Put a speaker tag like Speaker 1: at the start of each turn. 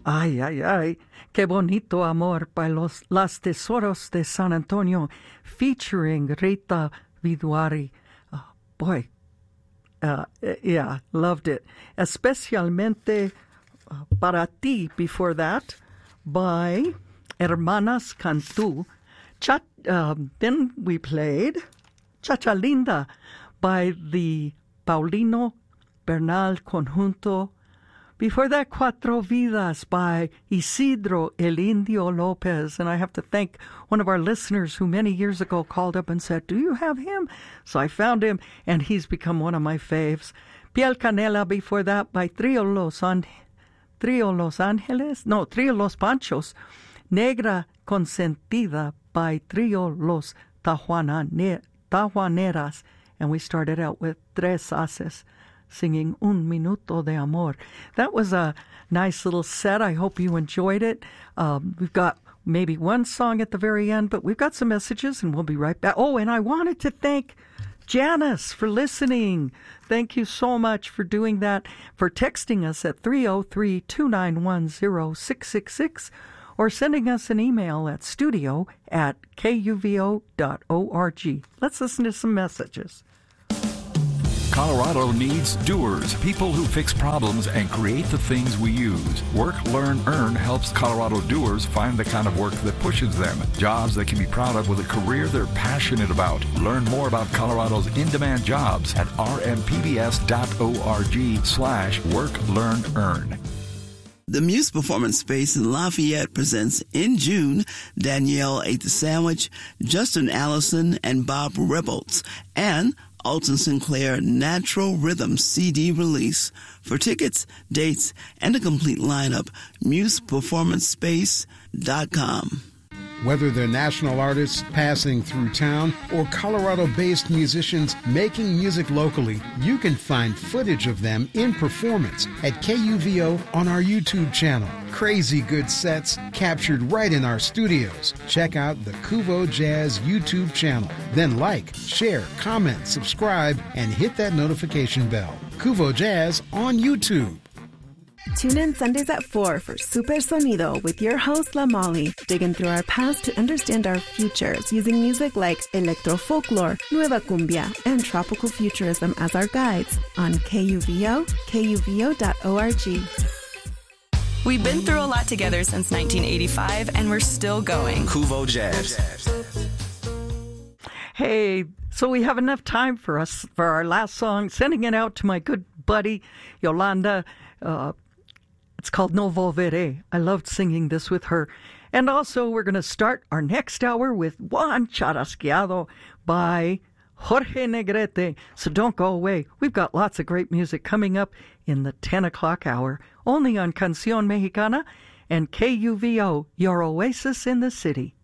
Speaker 1: Ay, ay, ay, qué bonito amor by Las Tesoros de San Antonio, featuring Rita Viduari. Boy, yeah, loved it. Especialmente para ti, before that, by Hermanas Cantú. Then we played Chacha Linda by the Paulino Bernal Conjunto. Before that, Cuatro Vidas by Isidro El Indio Lopez. And I have to thank one of our listeners who many years ago called up and said, do you have him? So I found him, and he's become one of my faves. Piel Canela before that by Trio Los Panchos. Negra Consentida by Trio Los Tahuaneras. And we started out with Tres Haces, singing Un Minuto de Amor. That was a nice little set. I hope you enjoyed it. We've got maybe one song at the very end, but we've got some messages, and we'll be right back. Oh, and I wanted to thank Janice for listening. Thank you so much for doing that, for texting us at 303-291-0666, or sending us an email at studio@kuvo.org. Let's listen to some messages.
Speaker 2: Colorado needs doers, people who fix problems and create the things we use. Work, Learn, Earn helps Colorado doers find the kind of work that pushes them. Jobs they can be proud of with a career they're passionate about. Learn more about Colorado's in-demand jobs at rmpbs.org/Work, Learn, Earn.
Speaker 3: The Muse Performance Space in Lafayette presents in June Danielle Ate the Sandwich, Justin Allison, and Bob Rebholz, and Alton Sinclair Natural Rhythm CD release. For tickets, dates, and a complete lineup, museperformancespace.com.
Speaker 4: Whether they're national artists passing through town or Colorado-based musicians making music locally, you can find footage of them in performance at KUVO on our YouTube channel. Crazy good sets captured right in our studios. Check out the Kuvo Jazz YouTube channel. Then like, share, comment, subscribe, and hit that notification bell. Kuvo Jazz on YouTube.
Speaker 5: Tune in Sundays at 4 for Super Sonido with your host, La Molly, digging through our past to understand our futures using music like electro-folklore, nueva cumbia, and tropical futurism as our guides on KUVO, kuvo.org.
Speaker 6: We've been through a lot together since 1985, and we're still going.
Speaker 7: Kuvo Jazz.
Speaker 1: Hey, so we have enough time for our last song, sending it out to my good buddy, Yolanda. It's called No Volveré. I loved singing this with her. And also, we're going to start our next hour with Juan Charasqueado by Jorge Negrete. So don't go away. We've got lots of great music coming up in the 10 o'clock hour, only on Canción Mexicana and KUVO, your oasis in the city.